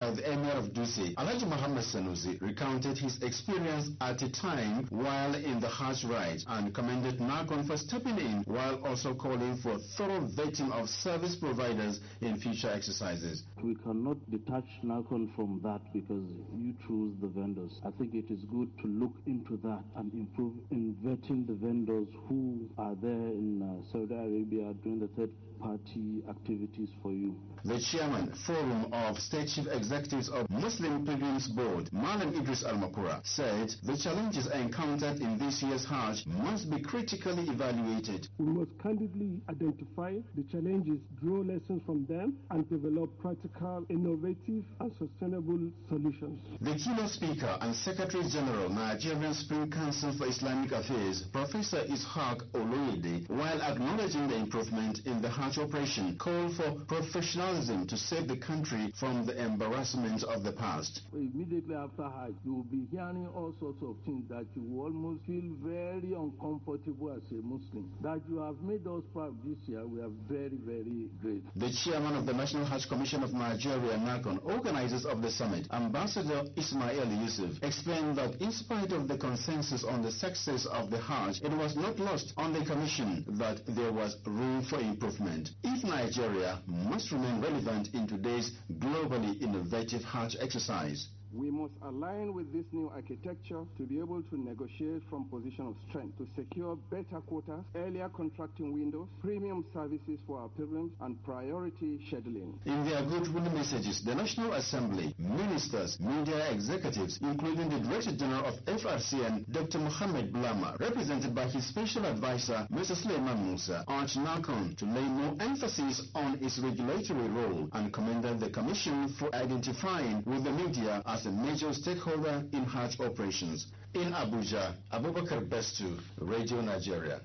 by the Emir of Dutse, Alhaji Muhammad Sanusi, recounted his experience at a time while in the Hajj rite and commended NACON for stepping in while also calling for thorough vetting of service providers in future exercises. We cannot detach NACON from that because you choose the vendors. I think it is good to look into that and improve in vetting the vendors who are there in Saudi Arabia doing the third-party activities for you. The chairman, Forum of State Chief Executives of Muslim Pilgrims Board, Malam Idris Al-Makura, said the challenges encountered in this year's Hajj must be critically evaluated. We must candidly identify the challenges, draw lessons from them, and develop practical, innovative, and sustainable solutions. The keynote speaker and Secretary General, Nigerian Spring Council for Islamic Affairs, Professor Ishaq Oloyede, while acknowledging the improvement in the Hajj operation, called for professionalism to save the country from the embarrassment of the past. Immediately after Hajj, you will be hearing all sorts of things that you will almost feel very uncomfortable as a Muslim. That you have made us proud this year, we are very, very grateful. The chairman of the National Hajj Commission of Nigeria, NACON, organizers of the summit, Ambassador Ismail Yusuf, explained that in spite of the consensus on the success of the Hajj, it was not lost on the Commission that there was room for improvement. If Nigeria must remain relevant in today's globally innovative Hajj exercise, we must align with this new architecture to be able to negotiate from position of strength to secure better quotas, earlier contracting windows, premium services for our pilgrims, and priority scheduling. In their goodwill messages, the National Assembly, ministers, media executives, including the Director General of FRCN, Dr. Mohammed Blama, represented by his special advisor, Mr. Suleiman Musa, urged NACON to lay more emphasis on its regulatory role and commended the Commission for identifying with the media as a major stakeholder in Hajj operations. In Abuja, Abubakar Bestu, Radio Nigeria.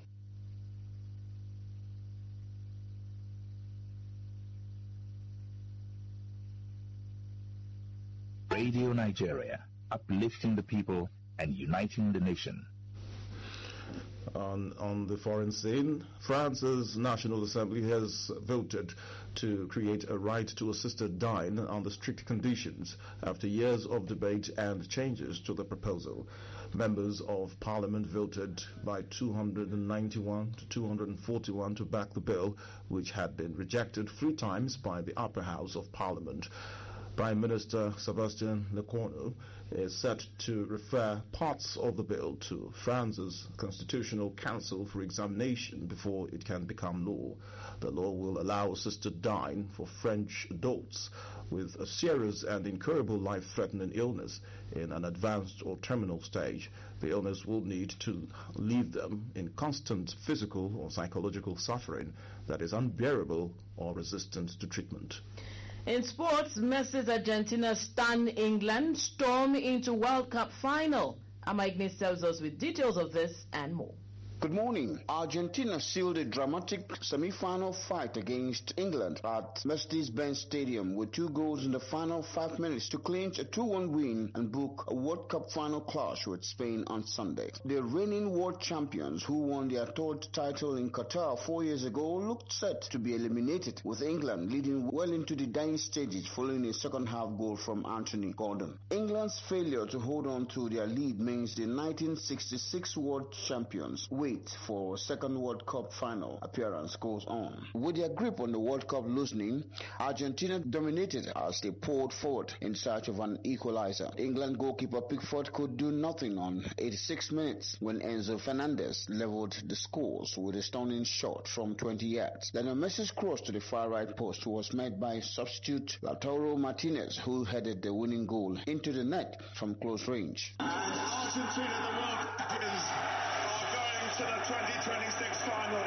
Radio Nigeria, uplifting the people and uniting the nation. On the foreign scene, France's National Assembly has voted to create a right to assisted dying under strict conditions after years of debate and changes to the proposal. Members of Parliament voted by 291 to 241 to back the bill, which had been rejected 3 times by the Upper House of Parliament. Prime Minister Sébastien Lecornu is set to refer parts of the bill to France's Constitutional Council for examination before it can become law. The law will allow assisted dying for French adults with a serious and incurable life-threatening illness in an advanced or terminal stage. The illness will need to leave them in constant physical or psychological suffering that is unbearable or resistant to treatment. In sports, Messi's Argentina stun England, storm into World Cup final. Amagnis tells us with details of this and more. Good morning. Argentina sealed a dramatic semi-final fight against England at Mercedes-Benz Stadium with 2 goals in the final 5 minutes to clinch a 2-1 win and book a World Cup final clash with Spain on Sunday. The reigning world champions, who won their 3rd title in Qatar 4 years ago, looked set to be eliminated, with England leading well into the dying stages following a second-half goal from Anthony Gordon. England's failure to hold on to their lead means the 1966 world champions wait for a second World Cup final appearance goes on. With their grip on the World Cup loosening, Argentina dominated as they poured forward in search of an equalizer. England goalkeeper Pickford could do nothing on 86 minutes when Enzo Fernandez leveled the scores with a stunning shot from 20 yards. Then Messi's cross to the far right post was met by substitute Lautaro Martinez, who headed the winning goal into the net from close range. Argentina, the World Champions, to the 2026 final.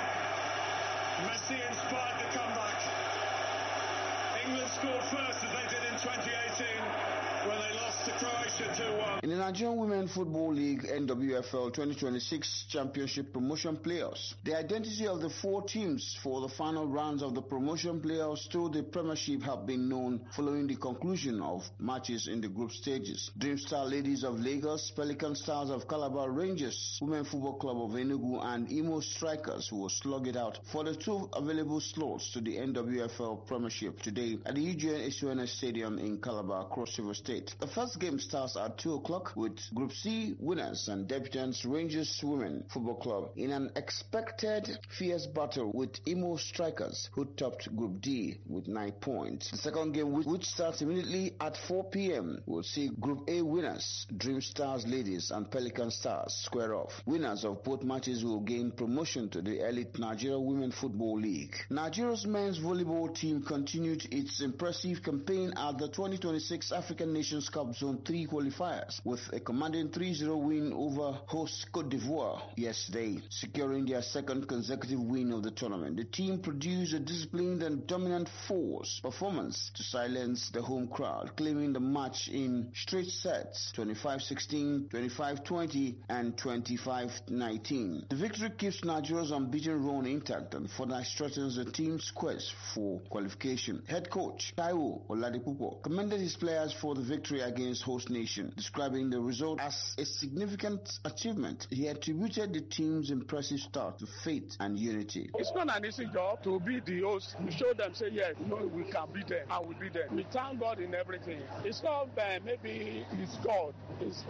Messi inspired the comeback. England scored first as they did in 2018 when they lost to Croatia. to 2-1. In the Nigerian Women Football League NWFL 2026 Championship Promotion Playoffs, the identity of the 4 teams for the final rounds of the promotion playoffs to the Premiership have been known following the conclusion of matches in the group stages. Dream Star Ladies of Lagos, Pelican Stars of Calabar, Rangers Women Football Club of Enugu and Imo Strikers will slug it out for the 2 available slots to the NWFL Premiership today at the UGN SUNS Stadium in Calabar, Cross River State. The first game starts at 2 o'clock with Group C winners and debutants Rangers Women Football Club in an expected fierce battle with Imo Strikers, who topped Group D with 9 points. The second game, which starts immediately at 4 p.m., will see Group A winners Dream Stars Ladies and Pelican Stars square off. Winners of both matches will gain promotion to the elite Nigeria Women Football League. Nigeria's men's volleyball team continued its impressive campaign at the 2026 African Nations Cup Zone 3 qualifiers with a commanding 3-0 win over host Cote d'Ivoire yesterday, securing their second consecutive win of the tournament. The team produced a disciplined and dominant force performance to silence the home crowd, claiming the match in straight sets 25-16, 25-20 and 25-19. The victory keeps Nigeria's unbeaten run intact and further strengthens the team's quest for qualification. Head coach Taiwo Oladipupo commended his players for the victory against host nation, describing the result as a significant achievement. He attributed the team's impressive start to faith and unity. It's not an easy job to be the host. You show them, say, yes, we can beat them, and we beat them. We thank God in everything. It's not by maybe it's God. It's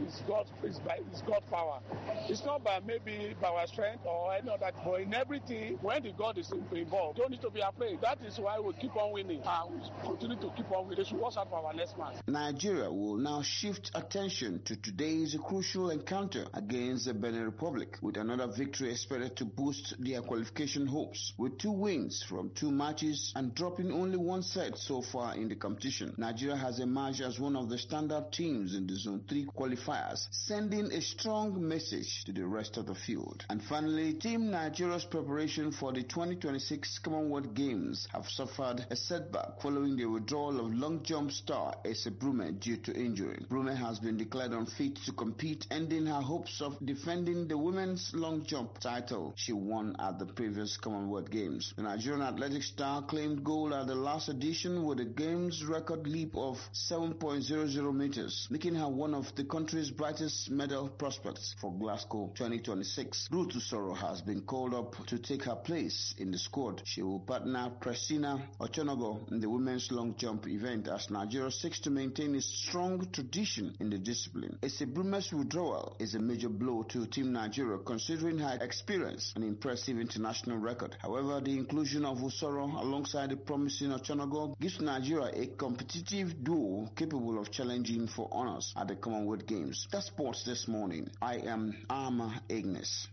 God's power. It's not by maybe by our strength or any other. But in everything, when the God is involved, don't need to be afraid. That is why we keep on winning. And we continue to keep on winning. Watch out for our next match. Nigeria will now shift attention to today's crucial encounter against the Benin Republic, with another victory expected to boost their qualification hopes. With 2 wins from 2 matches and dropping only 1 set so far in the competition, Nigeria has emerged as one of the standard teams in the Zone 3 qualifiers, sending a strong message to the rest of the field. And finally, Team Nigeria's preparation for the 2026 Commonwealth Games have suffered a setback following the withdrawal of long jump star Ese Brume due to injury. Brume has been declared unfit to compete, ending her hopes of defending the women's long jump title she won at the previous Commonwealth Games. The Nigerian athletic star claimed gold at the last edition with a games record leap of 7.00 meters, making her one of the country's brightest medal prospects for Glasgow 2026. Ruth Usoro has been called up to take her place in the squad. She will partner Presina Ochonogo in the women's long jump event as Nigeria seeks to maintain its strong tradition in the discipline. Ese Brume's withdrawal is a major blow to Team Nigeria considering her experience and impressive international record. However, the inclusion of Usoro alongside the promising Ochonogo gives Nigeria a competitive duo capable of challenging for honors at the Commonwealth Games. That's sports this morning. I am Arma Ignis.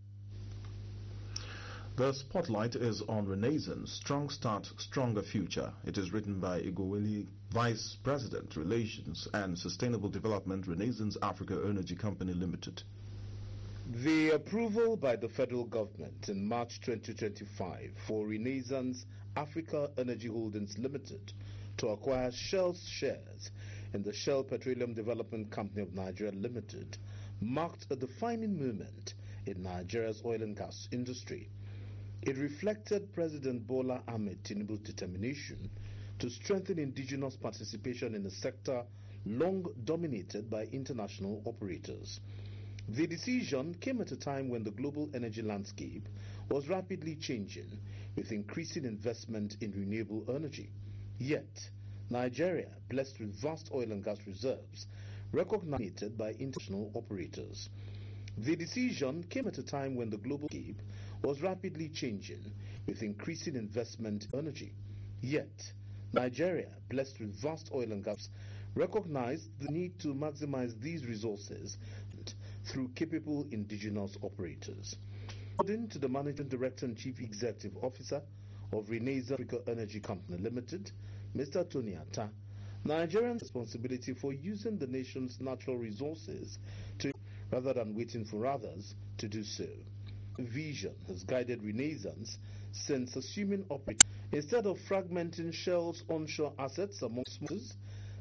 The spotlight is on Renaissance, Strong Start, Stronger Future. It is written by Igowili, Vice President, Relations and Sustainable Development, Renaissance Africa Energy Company Limited. The approval by the federal government in March 2025 for Renaissance Africa Energy Holdings Limited to acquire Shell's shares in the Shell Petroleum Development Company of Nigeria Limited marked a defining moment in Nigeria's oil and gas industry. It reflected President Bola Ahmed Tinubu's determination to strengthen indigenous participation in a sector long dominated by international operators. The decision came at a time when the global energy landscape was rapidly changing, with increasing investment in renewable energy. Yet, Nigeria, blessed with vast oil and gas reserves, recognized by international operators. The decision came at a time when the global landscape was rapidly changing, with increasing investment in energy. Yet, Nigeria, blessed with vast oil and gas, recognized the need to maximize these resources through capable indigenous operators. According to the Managing Director and Chief Executive Officer of Renaissance Africa Energy Company Limited, Mr. Tony Atta, Nigerians' responsibility for using the nation's natural resources rather than waiting for others to do so. Vision has guided Renaissance since assuming operation. Instead of fragmenting Shell's onshore assets among smokers,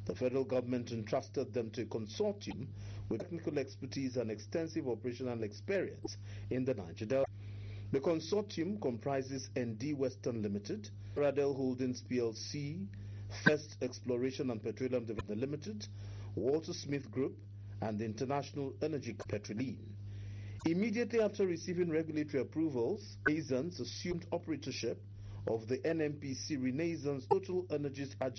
The federal government entrusted them to a consortium with technical expertise and extensive operational experience in the Niger Delta. The consortium comprises ND Western Limited, Radel Holdings PLC, First Exploration and Petroleum Development Limited, Walter Smith Group, and the International Energy Petroleum. Immediately after receiving regulatory approvals, Renaissance assumed operatorship of the NNPC Renaissance Total Energies